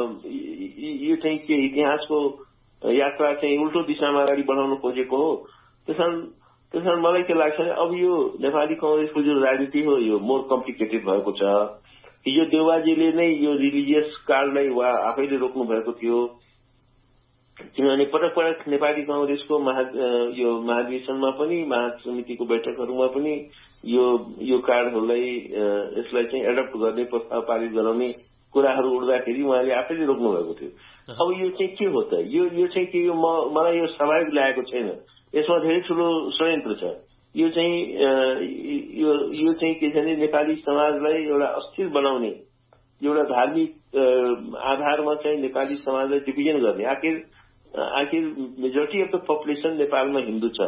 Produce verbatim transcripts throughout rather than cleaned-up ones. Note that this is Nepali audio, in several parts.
यो चाहिँ के इतिहासको यात्रा चाहिँ उल्टो दिशामा अगाडि बढाउन खोजेको हो। त्यसकारण त्यसकारण मलाई के लाग्छ भने अब यो नेपाली कांग्रेसको जुन राजनीति हो यो मोर कम्प्लिकेटेड भएको छ। हिजो देउबाजीले नै यो रिलिजियस कार्डलाई वा आफैले रोक्नु भएको थियो, किनभने पटक पटक नेपाली कांग्रेसको महा यो महाधिवेशनमा पनि महासमितिको बैठकहरूमा पनि यो यो कार्डहरूलाई यसलाई चाहिँ एडप्ट गर्ने प्रस्ताव पारित गराउने कुराहरू उठ्दाखेरि उहाँले आफैले रोक्नु भएको थियो। अब यो चाहिँ के हो त? यो यो चाहिँ के यो मलाई यो स्वाभाविक लागेको छैन। यसमा धेरै ठूलो षड्यन्त्र छ। यो चाहिँ यो यो चाहिँ के छ भने नेपाली समाजलाई एउटा अस्थिर बनाउने, एउटा धार्मिक आधारमा चाहिँ नेपाली समाजलाई डिभिजन गर्ने। आखिर आखिर मेजोरिटी अफ द पपुलेसन नेपालमा हिन्दू छ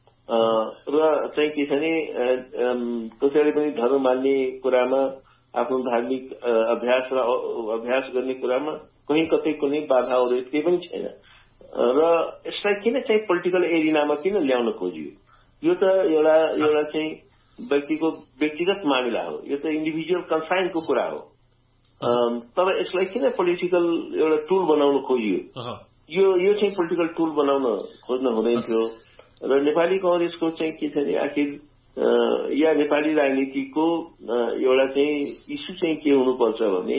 र चाहिँ के छ भने कसैले पनि धर्म मान्ने कुरामा, आफ्नो धार्मिक अभ्यास र अभ्यास गर्ने कुरामा कहीँ कतै कुनै बाधा अवरोध केही पनि छैन र यसलाई किन चाहिँ पोलिटिकल एरिनामा किन ल्याउन खोजियो? यो त एउटा एउटा चाहिँ व्यक्तिको व्यक्तिगत मामिला हो। यो त इन्डिभिजुअल कन्साइनको कुरा हो। तर यसलाई किन पोलिटिकल एउटा टुल बनाउन खोजियो? यो यो चाहिँ पोलिटिकल टुल बनाउन खोज्न हुँदैन थियो र नेपाली कांग्रेसको चाहिँ के छ भने आखिर या नेपाली राजनीतिको एउटा चाहिँ इस्यु चाहिँ के हुनुपर्छ भने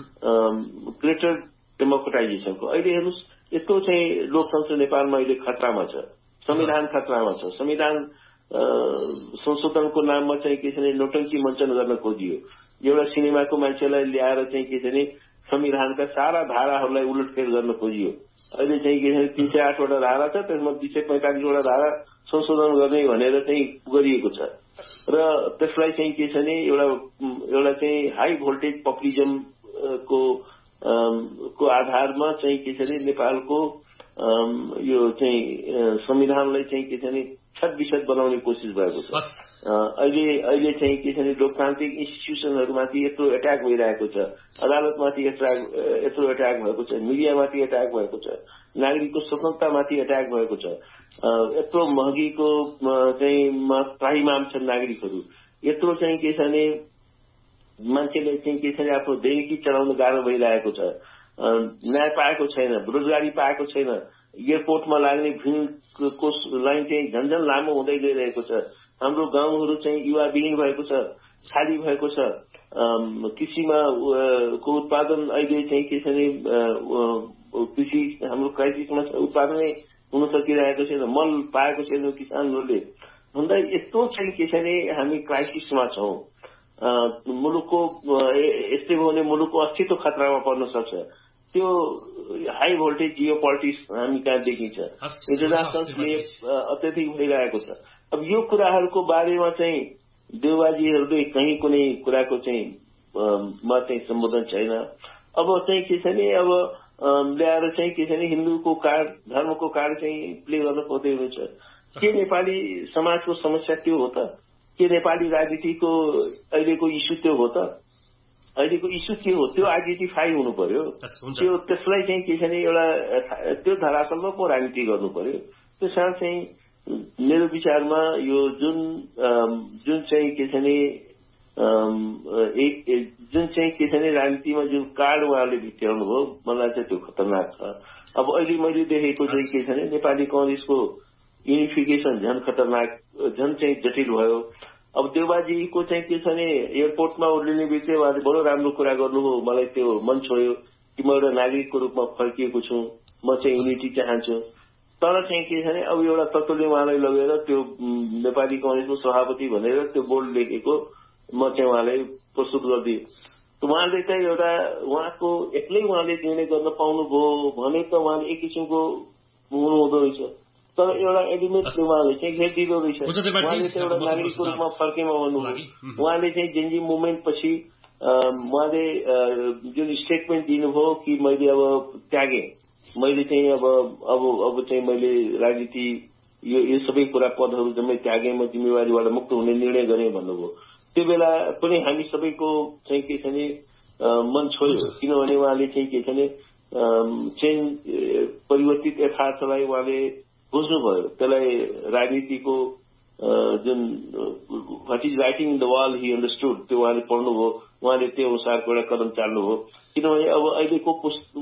ग्रेटर डेमोक्रेटाइजेसनको। अहिले हेर्नुहोस् यस्तो चाहिँ लोकतन्त्र नेपालमा अहिले खतरामा छ, संविधान खतरामा छ। संविधान संशोधनको नाममा चाहिँ के छ भने नौटंकी मञ्चन गर्न खोजियो। एउटा सिनेमाको मान्छेलाई ल्याएर चाहिँ के छ भने संविधानका सारा धाराहरूलाई उलटफेर गर्न खोजियो। अहिले चाहिँ के छ भने तीन सय आठवटा धारा छ, त्यसमा दुई सय पैंतालिसवटा धारा संशोधन गर्ने भनेर चाहिँ गरिएको छ र त्यसलाई चाहिँ के छ भने एउटा एउटा चाहिँ हाई भोल्टेज पपुलिजमको को आधारमा चाहिँ के छ भने नेपालको यो चाहिँ संविधानलाई चाहिँ के छ भने छत विछत बनाउने कोसिस भएको छ। अहिले अहिले चाहिँ के छ भने लोकतान्त्रिक इन्स्टिट्युसनहरूमाथि यत्रो एट्याक भइरहेको छ, अदालतमाथि यत्रो एट्याक भएको छ, मिडियामाथि एट्याक भएको छ, नागरिकको स्वतन्त्रतामाथि एट्याक भएको छ, यत्रो महँगीको चाहिँ त्राहिमाम छन् नागरिकहरू, यत्रो चाहिँ के छ भने मान्छेले चाहिँ के छ भने आफ्नो दैनिकी चलाउन गाह्रो भइरहेको छ, न्याय पाएको छैन, रोजगारी पाएको छैन, एयरपोर्टमा लाग्ने भिडको लाइन चाहिँ झन्झन लामो हुँदै गइरहेको छ, हाम्रो गाउँहरू चाहिँ युवाविहीन भएको छ, खाली भएको छ, कृषिमा को उत्पादन अहिले चाहिँ के छ भने कृषि हाम्रो क्राइसिसमा उत्पादनै हुन सकिरहेको छैन, मल पाएको छैन किसानहरूले भन्दा यस्तो चाहिँ के छ भने हामी क्राइसिसमा छौं। मुलुकको यस्तै हो भने मुलुकको अस्तित्व खतरामा पर्न सक्छ। त्यो हाई भोल्टेज जियो पोलिटिक्स हामी कहाँ देखिन्छ, इन्टरनेसनल स्लेभ अत्यधिक भइरहेको छ। अब यो कुराहरूको बारेमा चाहिँ देउबाजीहरूले कहीँ कुनै कुराको चाहिँ म चाहिँ सम्बोधन छैन। अब चाहिँ के छ भने अब ल्याएर चाहिँ के छ भने हिन्दूको कार्ड, धर्मको कार्ड चाहिँ प्ले गर्न खोज्दै हुनुहुन्छ। के नेपाली समाजको समस्या त्यो हो त? के नेपाली राजनीतिको अहिलेको इस्यु त्यो हो त? अहिलेको इस्यु के हो? त्यो आइडेन्टिफाई हुनु पर्यो। त्यो त्यसलाई चाहिँ के छ भने एउटा त्यो धरातलमा पो राजनीति गर्नु पर्यो। त्यसकारण चाहिँ मेरो विचारमा यो जुन जुन चाहिँ के छ भने जुन चाहिँ के छ भने राजनीतिमा जुन कार्ड उहाँले भित्र्याउनु भयो मलाई चाहिँ त्यो खतरनाक छ। अब अहिले मैले देखेको चाहिँ के छ भने नेपाली कांग्रेसको युनिफिकेसन झन खतरनाक, झन चाहिँ जटिल भयो। अब देउबाजीको चाहिँ के छ भने एयरपोर्टमा उर्लिने बित्तिकै उहाँले बडो राम्रो कुरा गर्नुभयो, मलाई त्यो मन छोड्यो कि म एउटा नागरिकको रूपमा फर्किएको छु, म चाहिँ युनिटी चाहन्छु। तर चाहिँ के छ भने अब एउटा तत्त्वले उहाँलाई लगेर त्यो नेपाली कांग्रेसको सभापति भनेर त्यो बोर्ड लेखेको म चाहिँ उहाँलाई प्रस्तुत गरिदिएँ। उहाँले चाहिँ एउटा उहाँको एक्लै उहाँले निर्णय गर्न पाउनुभयो भने त उहाँले एक किसिमको हुनुहुँदो रहेछ। तर एउटा एलिमेन्टले उहाँले चाहिँ घेरिदिँदो रहेछ। उहाँले चाहिँ एउटा नागरिकको रूपमा फर्केमा भन्नुभयो। उहाँले चाहिँ जेनजी मुभमेन्ट पछि उहाँले जुन स्टेटमेन्ट दिनुभयो कि मैले अब त्यागेँ, मैले चाहिँ अब अब अब चाहिँ मैले राजनीति यो यो सबै कुरा पदहरू जम्मै त्यागेँ, म जिम्मेवारीबाट मुक्त हुने निर्णय गरेँ भन्नुभयो। त्यो बेला पनि हामी सबैको चाहिँ के छ भने मन छोड्यो, किनभने उहाँले चाहिँ के छ भने चेन्ज परिवर्तित यथार्थलाई उहाँले बुझ्नुभयो। त्यसलाई राजनीतिको जुन what is writing in the wall Hee understood त्यो उहाँले पढ्नुभयो, उहाँले त्यो अनुसारको एउटा कदम चाल्नुभयो। किनभने अब अहिलेको